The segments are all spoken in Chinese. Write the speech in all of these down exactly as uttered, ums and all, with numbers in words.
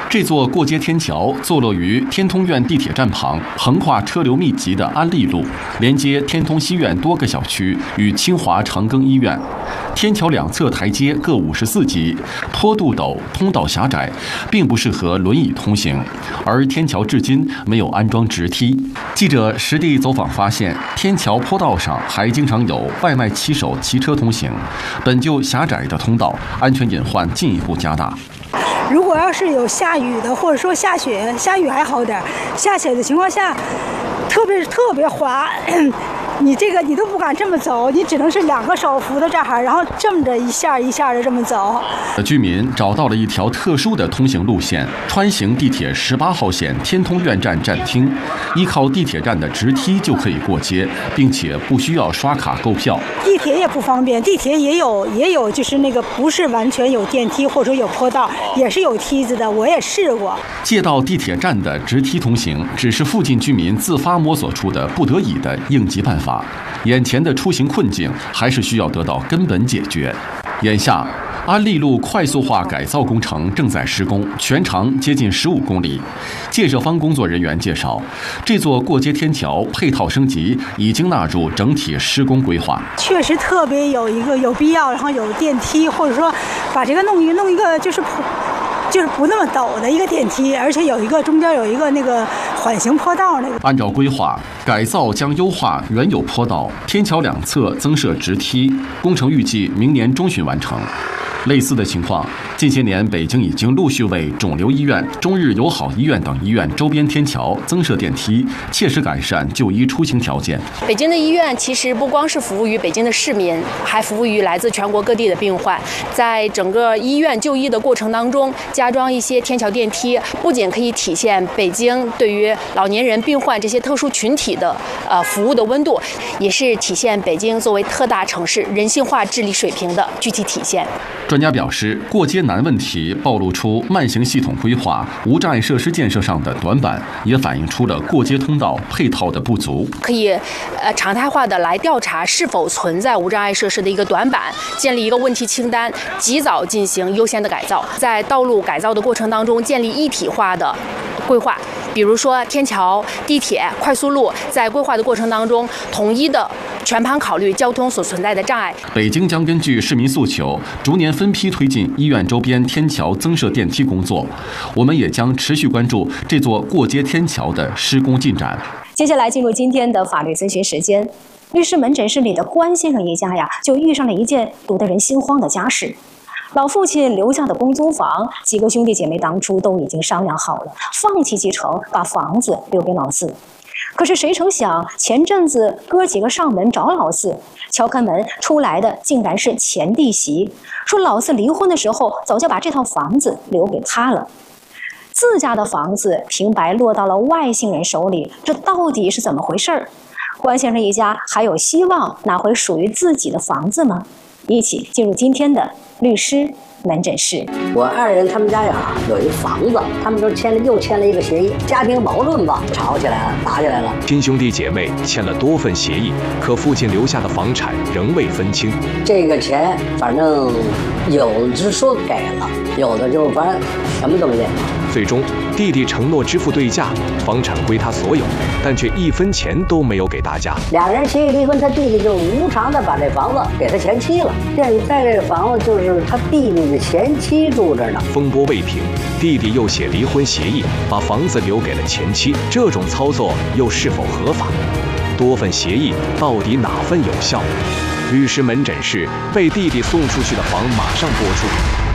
这座过街天桥坐落于天通苑地铁站旁，横跨车流密集的安利路，连接天通西苑多个小区与清华长庚医院。天桥两侧台阶各五十四级，坡度陡，通道狭窄，并不适合轮椅通行。而天桥至今没有安装直梯。记者实地走访发现，天桥坡道上还经常有外卖骑手骑车通行，本就狭窄的通道，安全隐患进一步加大。 如果要是有下雨的，或者说下雪，下雨还好点，下雪的情况下，特别特别滑，你这个你都不敢这么走，你只能是两个手扶在这儿，然后这么着一下一下的这么走。 居民找到了一条特殊的通行路线，川行地铁十八号线天通苑站站厅，依靠地铁站的直梯就可以过街，并且不需要刷卡购票。 地铁也不方便，地铁也有也有就是那个不是完全有电梯或者有坡道，也是有梯子的，我也试过。 借到地铁站的直梯通行，只是附近居民自发摸索出的不得已的应急办法，眼前的出行困境还是需要得到根本解决。眼下，安利路快速化改造工程正在施工，全长接近十五公里。建设方工作人员介绍，这座过街天桥配套升级已经纳入整体施工规划。 确实特别有一个有必要，然后有电梯，或者说把这个弄一弄一个就是普。就是不那么陡的一个电梯，而且有一个中间有一个那个缓行坡道那个。 按照规划，改造将优化原有坡道，天桥两侧增设直梯，工程预计明年中旬完成。类似的情况，近些年北京已经陆续为肿瘤医院、中日友好医院等医院周边天桥增设电梯，切实改善就医出行条件。 北京的医院其实不光是服务于北京的市民，还服务于来自全国各地的病患。在整个医院就医的过程当中，加装一些天桥电梯，不仅可以体现北京对于老年人病患这些特殊群体的呃服务的温度，也是体现北京作为特大城市人性化治理水平的具体体现。 专家表示，过街难问题暴露出慢行系统规划、无障碍设施建设上的短板，也反映出了过街通道配套的不足。 可以，呃，常态化的来调查是否存在无障碍设施的一个短板，建立一个问题清单，及早进行优先的改造。在道路改造的过程当中，建立一体化的规划，比如说天桥、地铁、快速路，在规划的过程当中，统一的全盘考虑交通所存在的障碍。 北京将根据市民诉求，逐年分批推进医院周边天桥增设电梯工作。我们也将持续关注这座过街天桥的施工进展。 接下来进入今天的法律咨询时间。律师门诊室里的关先生一家呀，就遇上了一件堵得人心慌的家事。老父亲留下的公租房，几个兄弟姐妹当初都已经商量好了，放弃继承，把房子留给老四。可是谁成想，前阵子哥几个上门找老四，敲开门出来的竟然是前弟媳，说老四离婚的时候早就把这套房子留给他了。自家的房子平白落到了外姓人手里，这到底是怎么回事儿？关先生一家还有希望拿回属于自己的房子吗？一起进入今天的律师门诊室。 我二人他们家呀有一个房子，他们都签了又签了一个协议，家庭矛盾吧，吵起来了，打起来了。 亲兄弟姐妹签了多份协议，可父亲留下的房产仍未分清。 这个钱反正有的是说给了，有的就反正什么都没给。 最终，弟弟承诺支付对价，房产归他所有，但却一分钱都没有给大家。 两人协议离婚，他弟弟就无偿的把这房子给他前妻了。现在这个房子就是他弟弟的前妻住着呢。 风波未平，弟弟又写离婚协议，把房子留给了前妻，这种操作又是否合法？多份协议到底哪份有效？律师门诊室被弟弟送出去的房马上播出。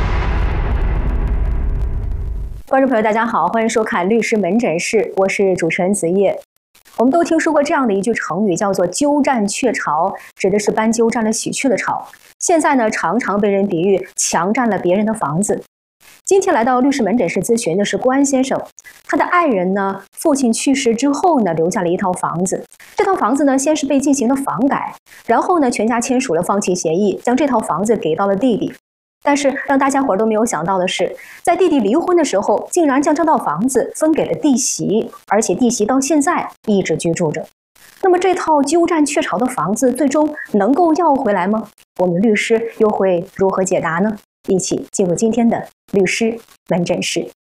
观众朋友，大家好，欢迎收看律师门诊室，我是主持人子叶。我们都听说过这样的一句成语，叫做鸠占鹊巢，指的是斑鸠占了喜鹊的巢。现在呢，常常被人比喻强占了别人的房子。今天来到律师门诊室咨询的是关先生，他的爱人呢，父亲去世之后呢，留下了一套房子。这套房子呢，先是被进行了房改，然后呢，全家签署了放弃协议，将这套房子给到了弟弟。但是让大家伙都没有想到的是，在弟弟离婚的时候，竟然将这套房子分给了弟媳，而且弟媳到现在一直居住着。那么这套鸠占鹊巢的房子最终能够要回来吗？我们律师又会如何解答呢？一起进入今天的律师门诊室。